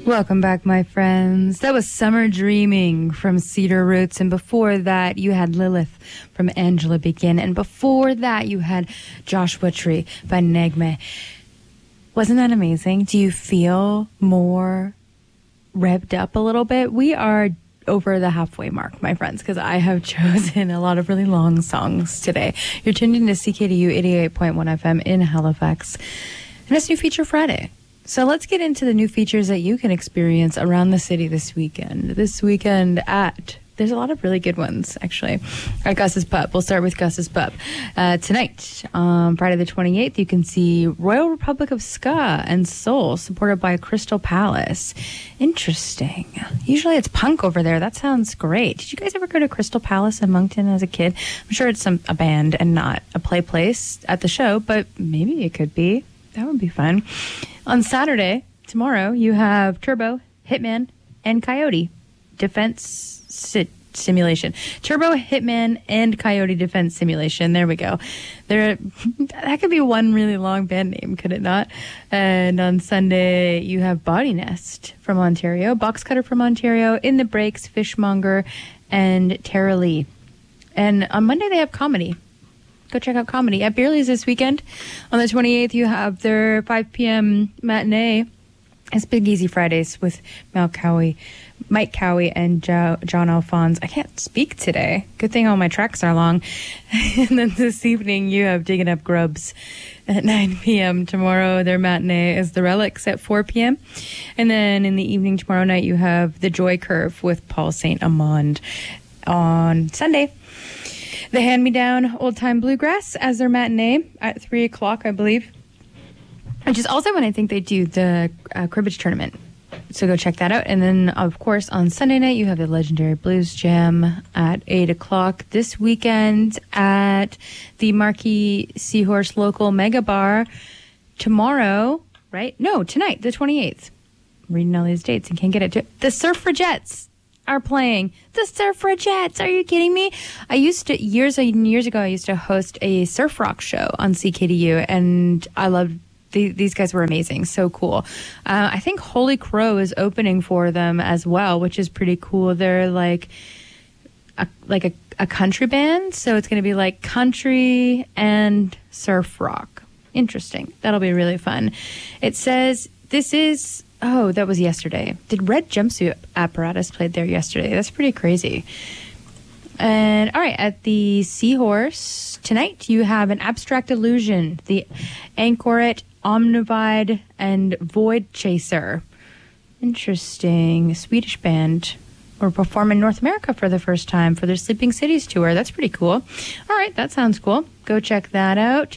Welcome back, my friends. That was Summer Dreaming from Cedar Roots. And before that, you had Lilith from Angela Begin. And before that, you had Joshua Tree by Negme. Wasn't that amazing? Do you feel more revved up a little bit? We are over the halfway mark, my friends, because I have chosen a lot of really long songs today. You're tuned into CKDU 88.1 FM in Halifax. And it's New Feature Friday. So let's get into the new features that you can experience around the city this weekend. There's a lot of really good ones, actually, at Gus's Pub. We'll start with Gus's Pub. Tonight, on Friday the 28th, you can see Royal Republic of Ska and Soul, supported by Crystal Palace. Interesting. Usually it's punk over there. That sounds great. Did you guys ever go to Crystal Palace in Moncton as a kid? I'm sure it's a band and not a play place at the show, but maybe it could be. That would be fun. On Saturday, tomorrow, you have Turbo, Hitman, and Coyote Defense Simulation. Turbo, Hitman, and Coyote Defense Simulation. There we go. That could be one really long band name, could it not? And on Sunday, you have Body Nest from Ontario, Box Cutter from Ontario, In the Breaks, Fishmonger, and Tara Lee. And on Monday, they have comedy. Go check out comedy at Beerley's this weekend. On the 28th, you have their 5 p.m. matinee. It's Big Easy Fridays with Mike Cowie, and John Alphonse. I can't speak today. Good thing all my tracks are long. And then this evening, you have Digging Up Grubs at 9 p.m. Tomorrow, their matinee is The Relics at 4 p.m. And then in the evening tomorrow night, you have The Joy Curve with Paul St. Amand. On Sunday, The Hand Me Down Old Time Bluegrass as their matinee at 3 o'clock, I believe. Which is also when I think they do the cribbage tournament. So go check that out. And then, of course, on Sunday night, you have the Legendary Blues Jam at 8 o'clock. This weekend at the Marquee Seahorse Local Mega Bar. Tomorrow, right? No, tonight, the 28th. I'm reading all these dates and can't get it. The Surfragettes are playing. The Surfragettes. Are you kidding me? Years and years ago, I used to host a surf rock show on CKDU, and I loved these guys were amazing. So cool. I think Holy Crow is opening for them as well, which is pretty cool. They're like a country band, so it's going to be like country and surf rock. Interesting. That'll be really fun. It says this is... Oh, that was yesterday. Did Red Jumpsuit Apparatus played there yesterday? That's pretty crazy. And all right, at the Seahorse tonight, you have an Abstract Illusion, the Anchoret, Omnivide, and Void Chaser. Interesting. Swedish band. Or perform in North America for the first time for their Sleeping Cities tour. That's pretty cool. All right, that sounds cool. Go check that out.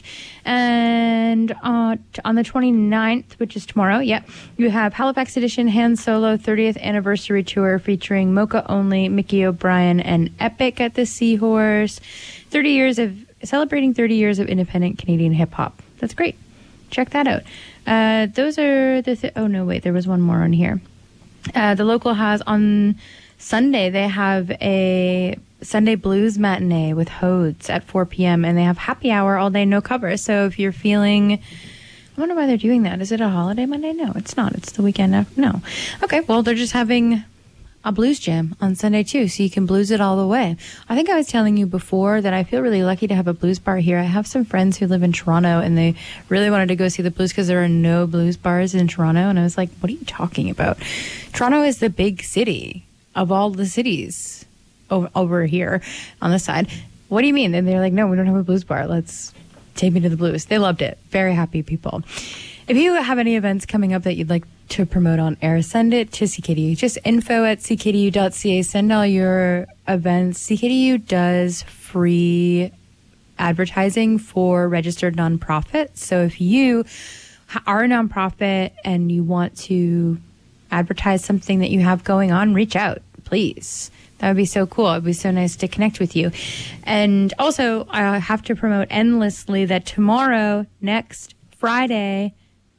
And on the 29th, which is tomorrow, you have Halifax Edition Han Solo 30th Anniversary Tour featuring Mocha Only, Mickey O'Brien, and Epic at the Seahorse. Celebrating 30 years of independent Canadian hip-hop. That's great. Check that out. Those are there was one more on here. The local has on Sunday, they have a Sunday Blues matinee with Hodes at 4 p.m. and they have happy hour all day, no cover. So if you're feeling, I wonder why they're doing that. Is it a holiday Monday? No, it's not. It's the weekend after. No. Okay, well, they're just having a blues jam on Sunday too, so you can blues it all the way. I think I was telling you before that I feel really lucky to have a blues bar here. I have some friends who live in Toronto and they really wanted to go see the blues because there are no blues bars in Toronto. And I was like, what are you talking about? Toronto is the big city of all the cities over here on this side. What do you mean? And they're like, no, we don't have a blues bar. Let's take me to the blues. They loved it. Very happy people. If you have any events coming up that you'd like to promote on air, send it to CKDU. Just info@ckdu.ca. Send all your events. CKDU does free advertising for registered nonprofits. So if you are a nonprofit and you want to advertise something that you have going on, reach out, please. That would be so cool. It would be so nice to connect with you. And also, I have to promote endlessly that tomorrow, next Friday,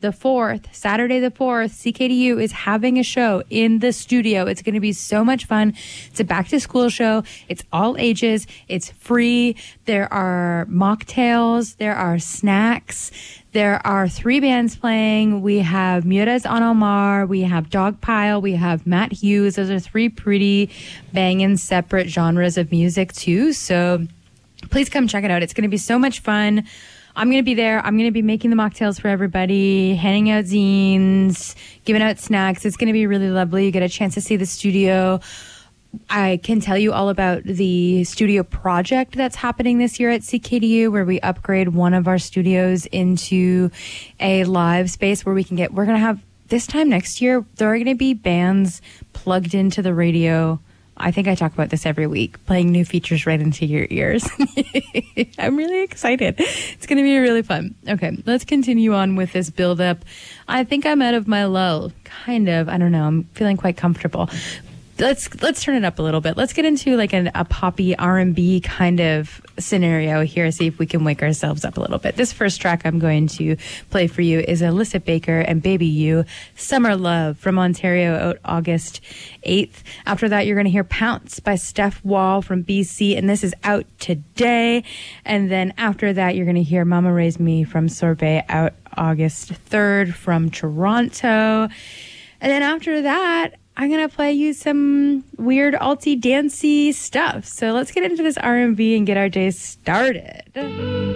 the 4th, Saturday the 4th, CKDU is having a show in the studio. It's going to be so much fun. It's a back to school show. It's all ages. It's free. There are mocktails. There are snacks. There are 3 bands playing. We have Mures on Omar. We have Dogpile. We have Matt Hughes. Those are 3 pretty banging separate genres of music too. So please come check it out. It's going to be so much fun. I'm going to be there. I'm going to be making the mocktails for everybody, handing out zines, giving out snacks. It's going to be really lovely. You get a chance to see the studio. I can tell you all about the studio project that's happening this year at CKDU, where we upgrade one of our studios into a live space where we're going to have, this time next year, there are going to be bands plugged into the radio. I think I talk about this every week, playing new features right into your ears. I'm really excited. It's going to be really fun. Okay, let's continue on with this build-up. I think I'm out of my lull, kind of. I don't know. I'm feeling quite comfortable. Let's turn it up a little bit. Let's get into like a poppy R&B kind of scenario here. See if we can wake ourselves up a little bit. This first track I'm going to play for you is Alyssa Baker and Baby You, Summer Love from Ontario, out August 8th. After that, you're going to hear Pounce by Steph Wall from BC, and this is out today. And then after that, you're going to hear Mama Raised Me from Sorbet, out August 3rd from Toronto. And then after that, I'm going to play you some weird alty dancey stuff. So let's get into this R&B and get our day started.